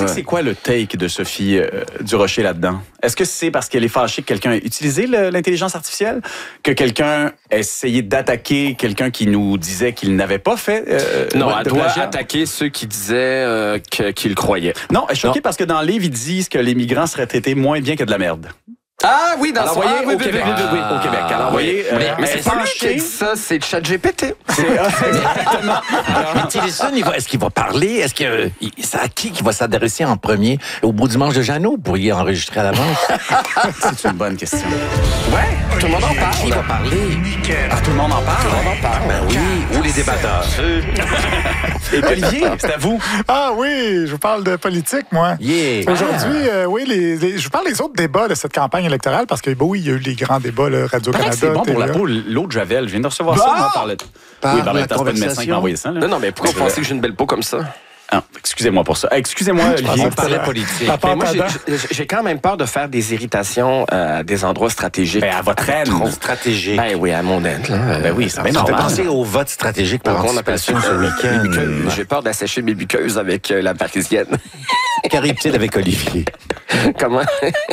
pensez que c'est quoi le take de Sophie Durocher là-dedans? Est-ce que c'est parce qu'elle est fâchée que quelqu'un ait utilisé l'intelligence artificielle? Que quelqu'un a essayé d'attaquer quelqu'un qui nous disait qu'il n'avait pas fait non, elle doit attaquer ceux qui disaient qu'ils croyaient. Non, elle est choquée parce que dans le livre, ils disent que les migrants seraient traités moins bien que de la merde. Ah oui, dans au Québec. Au Québec. Alors, voyez, mais c'est pas lui qui a dit ça, c'est ChatGPT. Exactement. Mais Tillerson, est-ce qu'il va parler? C'est à qui va s'adresser en premier? Au bout du manche de Jeannot pour y enregistrer à l'avance? C'est une bonne question. Ouais, tout le monde en parle. Qui va parler? Tout le monde en parle. Tout le monde en parle. Ben oui, ou les débatteurs. Et Olivier, c'est à vous. Ah oui, je vous parle de politique, moi. Yeah. Aujourd'hui, oui, je vous parle des autres débats de cette campagne électorale parce que, oui, il y a eu les grands débats, Radio-Canada. C'est bon pour la peau, l'eau de Javel. Je viens de recevoir ça, moi, par le... Par oui, par la le c'est pas le médecin qui m'a envoyé ça. Là. Non, mais pourquoi vous pensez que j'ai une belle peau comme ça? Ah, excusez-moi pour ça. Excusez-moi, Olivier. On parlait politique. Mais moi, j'ai quand même peur de faire des irritations à des endroits stratégiques. Ben, à votre aide. Stratégique. Ben oui, à mon aide. Là. Ben oui, c'est bien Ça me fait normal. penser au vote stratégique par on appelle ça anticipation ce week-end. J'ai peur d'assécher mes muqueuses avec la parisienne. Qu'arrive-t-il avec Olivier? Comment?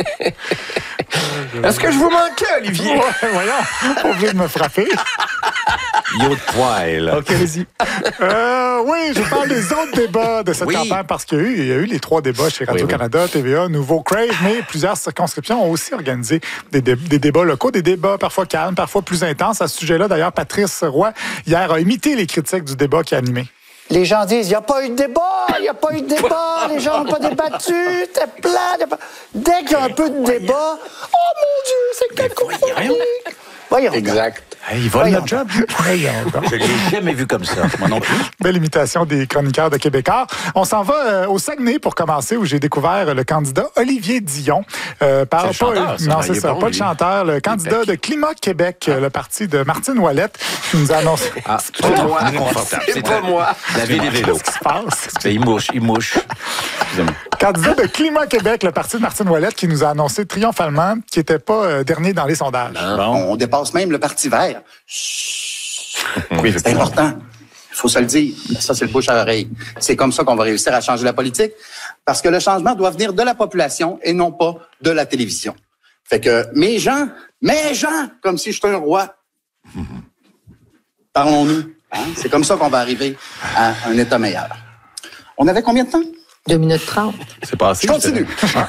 Est-ce que je vous manquais, Olivier? Ouais, voyons, pas obligé de me frapper. Yo de poil. OK, vas-y. Oui, je parle des autres débats de cette campagne parce qu'il y a eu les 3 débats chez Radio-Canada, TVA, Nouveau Crave, mais plusieurs circonscriptions ont aussi organisé des débats locaux, des débats parfois calmes, parfois plus intenses. À ce sujet-là, d'ailleurs, Patrice Roy, hier, a imité les critiques du débat qui a animé. Les gens disent, il n'y a pas eu de débat, il n'y a pas eu de débat, les gens n'ont pas débattu, c'était plat. Dès qu'il y a un peu de débat, oh mon Dieu, c'est cacophonie. Voyons. Exact. Hey, il vole notre job. Je l'ai jamais vu comme ça. Moi non plus. Belle imitation des chroniqueurs de Québécois. On s'en va au Saguenay pour commencer, où j'ai découvert le candidat Olivier Dion. Pas le chanteur, le candidat de Climat Québec, le parti de Martine Ouellette, qui nous a annoncé... C'est pas moi. C'est pas moi. La vie des vélos. Qu'est-ce qui se passe? Il mouche. Excusez-moi. Candidat de Climat Québec, le parti de Martine Ouellette, qui nous a annoncé triomphalement qu'il n'était pas dernier dans les sondages. On dépasse même le Parti vert. Oui, c'est important. Il faut se le dire. Ça, c'est le bouche à oreille. C'est comme ça qu'on va réussir à changer la politique. Parce que le changement doit venir de la population et non pas de la télévision. Fait que mes gens, comme si j'étais un roi. Parlons-nous. Hein? C'est comme ça qu'on va arriver à un État meilleur. On avait combien de temps? 2 minutes 30. C'est passé. Je continue.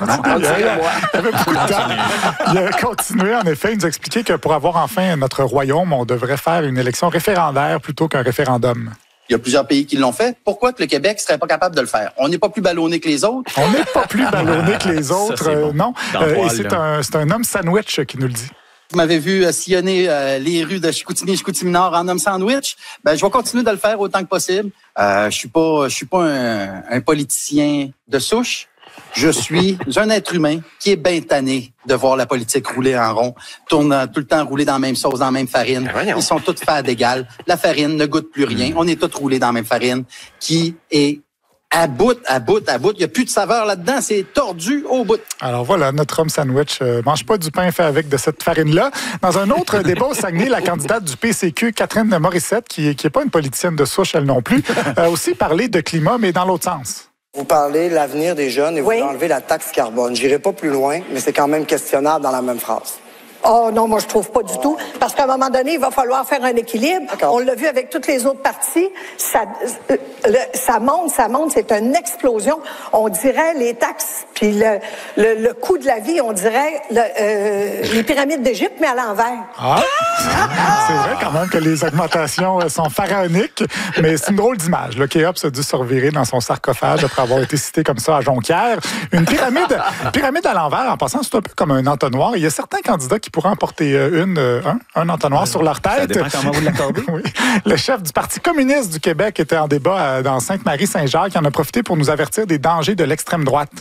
Il a continué, en effet. Il nous a expliqué que pour avoir enfin notre royaume, on devrait faire une élection référendaire plutôt qu'un référendum. Il y a plusieurs pays qui l'ont fait. Pourquoi que le Québec ne serait pas capable de le faire? On n'est pas plus ballonné que les autres. On n'est pas plus ballonné que les autres, Ça, bon. non. Et c'est un homme sandwich qui nous le dit. Vous m'avez vu sillonner les rues de Chicoutimi-Nord en homme sandwich. Ben, je vais continuer de le faire autant que possible. Je suis pas un politicien de souche. Je suis un être humain qui est bien tanné de voir la politique rouler en rond, tourne tout le temps rouler dans la même sauce, dans la même farine. Ils sont tous faits d'égal. La farine ne goûte plus rien. On est tous roulés dans la même farine qui est à bout. Il n'y a plus de saveur là-dedans. C'est tordu au bout. Alors voilà, notre homme sandwich mange pas du pain fait avec de cette farine-là. Dans un autre débat au Saguenay, la candidate du PCQ, Catherine Morissette, qui est pas une politicienne de souche, elle non plus, a aussi parlé de climat, mais dans l'autre sens. Vous parlez de l'avenir des jeunes et vous enlevez la taxe carbone. J'irai pas plus loin, mais c'est quand même questionnable dans la même phrase. Oh non, moi je trouve pas du tout. Parce qu'à un moment donné, il va falloir faire un équilibre. D'accord. On l'a vu avec toutes les autres parties. Ça monte, c'est une explosion. On dirait les taxes, puis le coût de la vie, on dirait les pyramides d'Égypte, mais à l'envers. C'est vrai quand même que les augmentations sont pharaoniques, mais c'est une drôle d'image. Le Kéops a dû se revirer dans son sarcophage après avoir été cité comme ça à Jonquière. Une pyramide à l'envers, en passant, c'est un peu comme un entonnoir. Il y a certains candidats qui pourraient en porter un entonnoir sur leur tête. Ça dépend comment vous l'accordez. Oui. Le chef du Parti communiste du Québec était en débat dans Sainte-Marie-Saint-Jacques. Il en a profité pour nous avertir des dangers de l'extrême droite.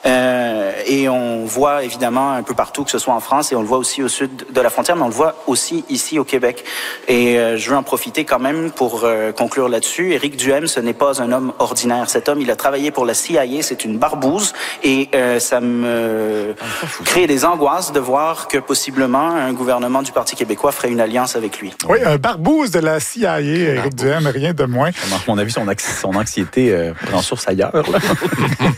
Et on voit évidemment un peu partout, que ce soit en France, et on le voit aussi au sud de la frontière, mais on le voit aussi ici au Québec. Et je veux en profiter quand même pour conclure là-dessus. Éric Duhaime, ce n'est pas un homme ordinaire. Cet homme, il a travaillé pour la CIA, c'est une barbouze, et ça me crée des angoisses de voir que possiblement un gouvernement du Parti québécois ferait une alliance avec lui. Oui, un barbouze de la CIA, Éric Duhaime, rien de moins. À mon avis, son anxiété prend source ailleurs. Là.